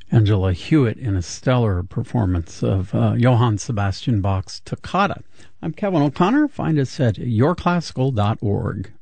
Angela Hewitt in a stellar performance of Johann Sebastian Bach's Toccata. I'm Kevin O'Connor. Find us at yourclassical.org.